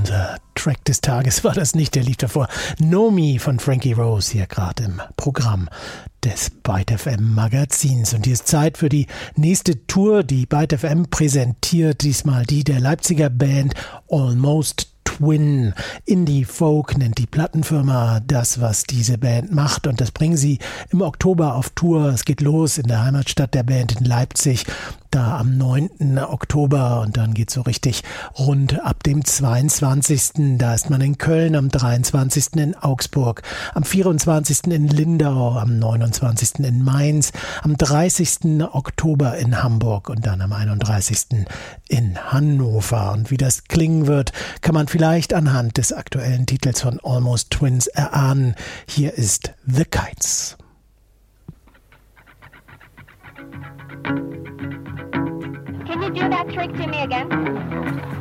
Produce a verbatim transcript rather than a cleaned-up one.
unser Track des Tages war das nicht, der lief davor. Know Me von Frankie Rose hier gerade im Programm des Byte F M Magazins. Und hier ist Zeit für die nächste Tour, die Byte F M präsentiert, diesmal die der Leipziger Band Almost Twin. Indie Folk nennt die Plattenfirma das, was diese Band macht, und das bringen sie im Oktober auf Tour. Es geht los in der Heimatstadt der Band in Leipzig, da am neunten Oktober, und dann geht so richtig rund ab dem zweiundzwanzigsten Da ist man in Köln, am dreiundzwanzigsten in Augsburg, am vierundzwanzigsten in Lindau, am neunundzwanzigsten in Mainz, am dreißigsten Oktober in Hamburg und dann am einunddreißigsten in Hannover. Und wie das klingen wird, kann man vielleicht anhand des aktuellen Titels von Almost Twins erahnen. Hier ist The Kites. Can you do that trick to me again?